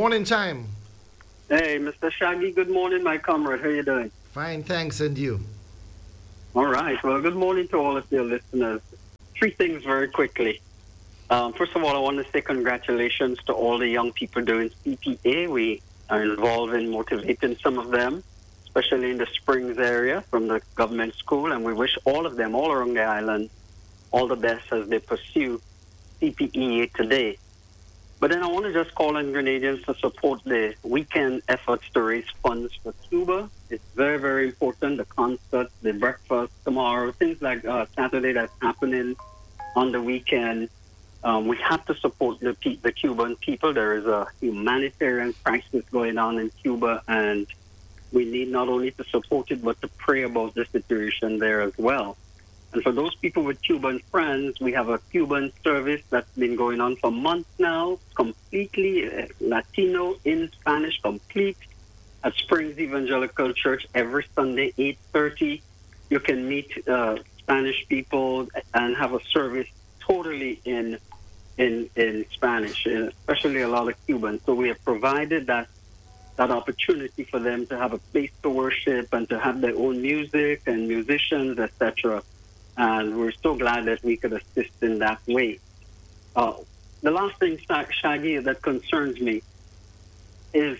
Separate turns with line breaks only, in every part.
morning time.
Hey, Mr. Shaggy, good morning, my comrade. How you doing?
Fine, thanks, and you?
All right. Well, good morning to all of your listeners. Three things very quickly. First of all, I want to say congratulations to all the young people doing CPA. We are involved in motivating some of them, especially in the Springs area from the government school, and we wish all of them, all around the island, all the best as they pursue CPEA today. But then I want to just call on Grenadians to support the weekend efforts to raise funds for Cuba. It's very, very important. The concert, the breakfast tomorrow, things like Saturday that's happening on the weekend. We have to support the Cuban people. There is a humanitarian crisis going on in Cuba, and we need not only to support it, but to pray about the situation there as well. And for those people with Cuban friends, we have a Cuban service that's been going on for months now, completely Latino in Spanish, complete at Springs Evangelical Church every Sunday, 8:30. You can meet Spanish people and have a service totally in Spanish, especially a lot of Cubans. So we have provided that opportunity for them to have a place to worship and to have their own music and musicians, etc. And we're so glad that we could assist in that way. The last thing, Shaggy, that concerns me is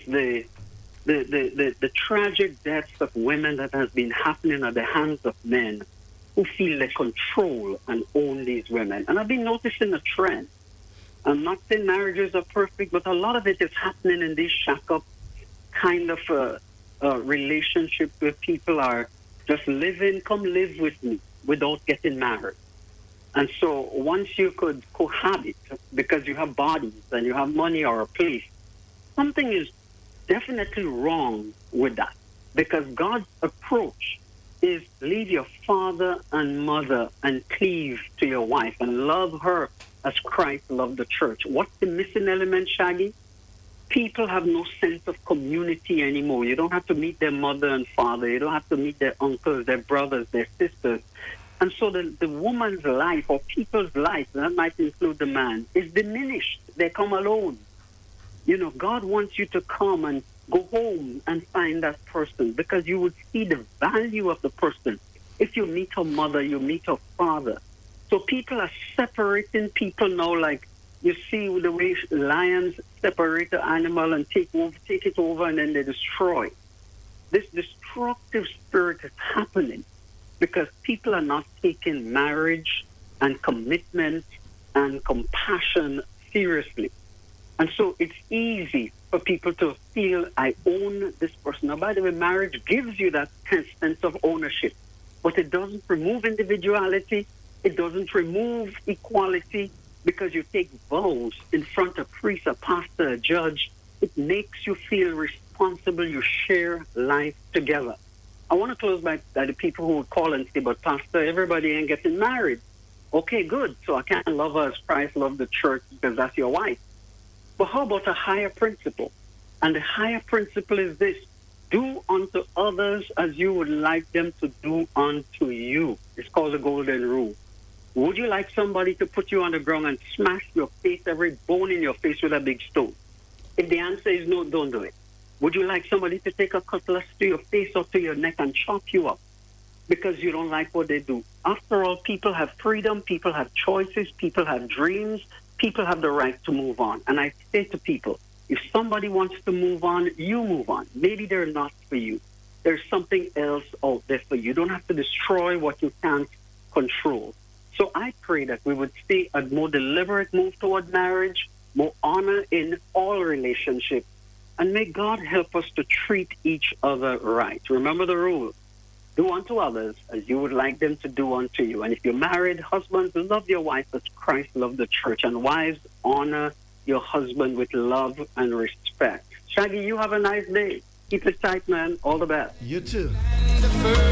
the tragic deaths of women that has been happening at the hands of men who feel they control and own these women. And I've been noticing a trend. I'm not saying marriages are perfect, but a lot of it is happening in these shack-up kind of relationships where people are just living, come live with me, without getting married. And so once you could cohabit because you have bodies and you have money or a place, something is definitely wrong with that. Because God's approach is leave your father and mother and cleave to your wife and love her as Christ loved the church. What's the missing element, Shaggy? People have no sense of community anymore. You don't have to meet their mother and father. You don't have to meet their uncles, their brothers, their sisters. And so the woman's life or people's life, that might include the man, is diminished. They come alone. You know, God wants you to come and go home and find that person because you would see the value of the person. If you meet her mother, you meet her father. So people are separating people now, like you see the way lions separate the animal and take it over and then they destroy. This destructive spirit is happening because people are not taking marriage and commitment and compassion seriously. And so it's easy for people to feel, I own this person. Now, by the way, marriage gives you that sense of ownership, but it doesn't remove individuality. It doesn't remove equality because you take vows in front of a priest, a pastor, a judge. It makes you feel responsible. You share life together. I want to close by the people who would call and say, but Pastor, everybody ain't getting married. Okay, good. So I can't love her as Christ loved the church because that's your wife. But how about a higher principle? And the higher principle is this: do unto others as you would like them to do unto you. It's called the golden rule. Would you like somebody to put you on the ground and smash your face, every bone in your face with a big stone? If the answer is no, don't do it. Would you like somebody to take a cutlass to your face or to your neck and chop you up because you don't like what they do? After all, people have freedom, people have choices, people have dreams, people have the right to move on. And I say to people, if somebody wants to move on, you move on. Maybe they're not for you. There's something else out there for you. You don't have to destroy what you can't control. So I pray that we would see a more deliberate move toward marriage, more honor in all relationships, and may God help us to treat each other right. Remember the rule: do unto others as you would like them to do unto you. And if you're married, husbands, love your wife as Christ loved the church. And wives, honor your husband with love and respect. Shaggy, you have a nice day. Keep it tight, man. All the best.
You too.